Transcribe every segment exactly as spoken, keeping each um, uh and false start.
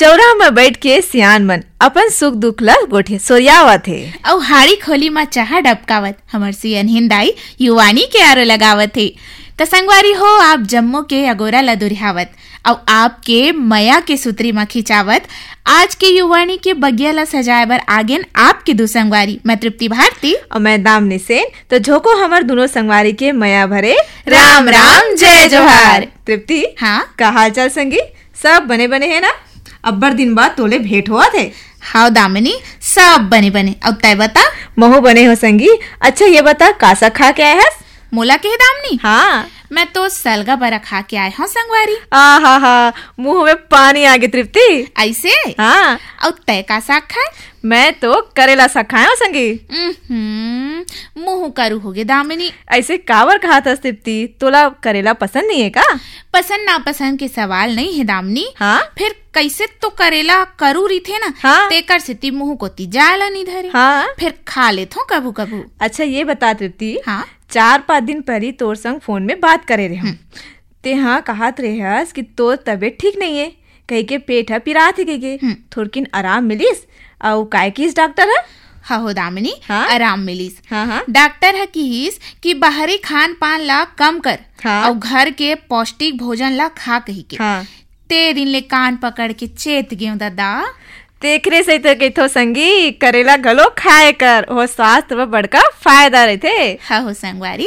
चौरा में बैठ के सियान मन अपन सुख दुख ला गोठे सोरियावत हे औ हाड़ी खोली में चाह डबकावत हमर सियन हिंदाई युवानी के आरो लगावत हे। त संगवारी हो आप जम्मो के अगोरा ला दुरिहावत औ आपके मया के सूत्री में खिंचावत आज के युवानी के बगिया ला सजाए बर आगेन आपके दो संगवारी मैं तृप्ति भारती और मैं दामनी सेन। तो झोको हमर दोनों संगवारी के मया भरे राम राम जय जोहार। तृप्ति हाँ का हाल चाल संगी सब बने बने है ना? अब्बर दिन बाद तोले भेंट हुआ थे। हाँ दामिनी सब बने बने। अब तय बता महू बने हो संगी। अच्छा ये बता कासा खा के आए है? मोला के दामनी हाँ मैं तो सलगा बरा खा के आए हूँ संगवारी। आ हा हा मुंह में पानी आ गई तृप्ति। ऐसे हाँ और तय का साग खाए? मैं तो करेला साग खाया हूँ संगी। मुंह करू होगे दामिनी। ऐसे कावर कहा था तृप्ति, तोला करेला पसंद नहीं है का? पसंद ना पसंद के सवाल नहीं है दामिनी। हाँ फिर कैसे तो करेला करू रही थे ना। हाँ तेकर सिती मुंह को जाला नहीं धरे। हाँ फिर खा लेत हूँ कबू कबू। अच्छा ये बता तृप्ति, हाँ चार पाँच दिन पहले तोर संग फोन में बात करे रहे हम ते हाँ कहत रेहस कि तोर तबीयत ठीक नहीं है, कहीं के पेट है पिरात है कहीं के थोड़किन आराम मिलिस और काय किस डॉक्टर है? हाँ हो दामिनी हाँ? आराम मिलिस। हाँ हाँ डॉक्टर है किस कि बाहरी खान पान ला कम कर। हाँ? और घर के पौष्टिक भोजन ला खा कही के। हाँ ते दिन ले कान पकड़ के चेत गयो दादा। देखरे से तो कही संगी करेला गलो खाए कर, वो स्वास्थ्य में बड़का फायदा रहते। हाँ हो संगवारी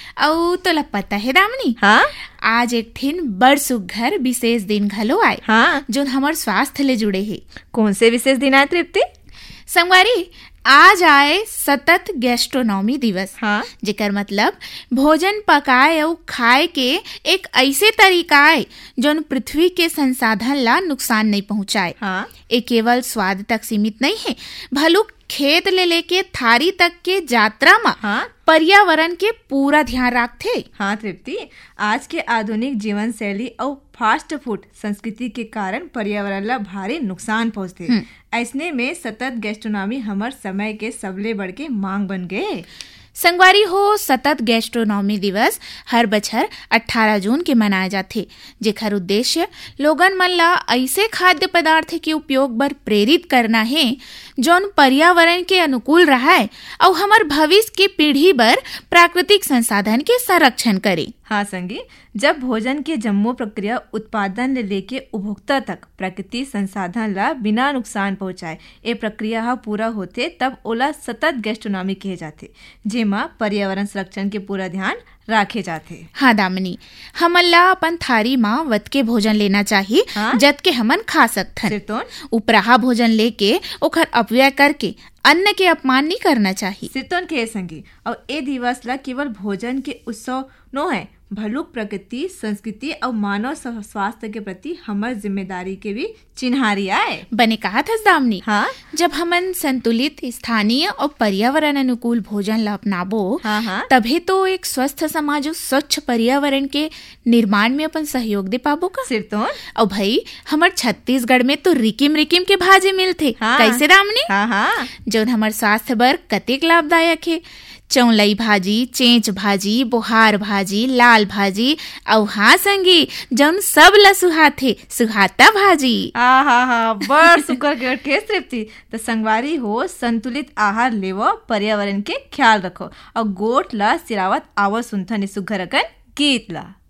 औ तो पता है दामनी। हाँ आज एक ठिन बड़ सुघर विशेष दिन घलो आए। हाँ जो हमार स्वास्थ्य ले जुड़े है। कौन से विशेष दिन आए तृप्ति? संगवारी आज आए सतत गैस्ट्रोनॉमी दिवस। हाँ जेकर मतलब भोजन पकाए और खाए के एक ऐसे तरीका है जो पृथ्वी के संसाधन ला नुकसान नहीं पहुंचाए। हाँ ये केवल स्वाद तक सीमित नहीं है, भलुक खेत ले लेके थारी तक के यात्रा में हाँ पर्यावरण के पूरा ध्यान रखते। हाँ तृप्ति, आज के आधुनिक जीवन शैली और फास्ट फूड संस्कृति के कारण पर्यावरण ला भारी नुकसान पहुंचते। ऐसने में सतत गैस्ट्रोनॉमी हमार समय के सबले बढ़ के मांग बन गए। संगवारी हो सतत गैस्ट्रोनॉमी दिवस हर बछर अठारह जून के मनाए जाते, जेकर उद्देश्य लोगन मन ला ऐसे खाद्य पदार्थ के उपयोग बर प्रेरित करना है जौन पर्यावरण के अनुकूल रहा है और हमार भविष्य की पीढ़ी बर प्राकृतिक संसाधन के संरक्षण करे। हाँ संगी, जब भोजन के जम्मो प्रक्रिया उत्पादन ले लेके उपभोक्ता तक प्राकृतिक संसाधन ला बिना नुकसान पहुंचाए ये प्रक्रिया हा पूरा होते तब ओला सतत गैस्ट्रोनॉमी कहे जाते, जेमा पर्यावरण संरक्षण के पूरा ध्यान राखे जाते। हाँ दामिनी, हमन ला अपन थारी माँ वत के भोजन लेना चाहिए। हाँ? जत के हमन खा सकथन। उपराहा भोजन लेके ओखर अपव्यय करके अन्न के अपमान नहीं करना चाहिए। सिरतोन के संगी और ए दिवस ला केवल भोजन के उत्सव नो है, भलुक प्रकृति संस्कृति और मानव स्वास्थ्य के प्रति हमार जिम्मेदारी के भी चिन्हारी आए। बने कहा था दामनी। हाँ? जब हमन संतुलित स्थानीय और पर्यावरण अनुकूल भोजन ला अपनाबो हाँ हाँ? तभी तो एक स्वस्थ समाज और स्वच्छ पर्यावरण के निर्माण में अपन सहयोग दे पाबो का। सिरतोन और भाई हमार छत्तीसगढ़ में तो रिकिम रिकिम के भाजी मिलते। हाँ? कैसे दामनी? हाँ हाँ जो हमार स्वास्थ्य बर कतेक लाभदायक है। चौलाई भाजी, चेंच भाजी, बोहार भाजी, लाल भाजी और हाँ संगी जौन सब ला सुहाथे सुहाता भाजी। हाँ हाँ हाँ बड़ सुकर के केस तृप्ति। तो संगवारी हो संतुलित आहार लेवो, पर्यावरण के ख्याल रखो और गोट ला सिरावत आवो सुनथन सुघर गीत ला।